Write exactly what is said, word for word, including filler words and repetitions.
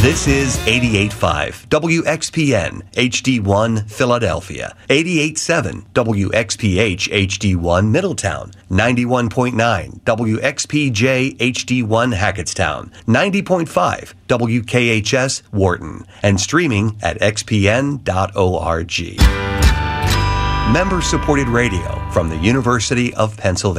This is eighty-eight point five W X P N H D one Philadelphia, eighty-eight point seven W X P H H D one Middletown, ninety-one point nine W X P J H D one Hackettstown, ninety point five W K H S Wharton, and streaming at x p n dot org. Member-supported radio from the University of Pennsylvania.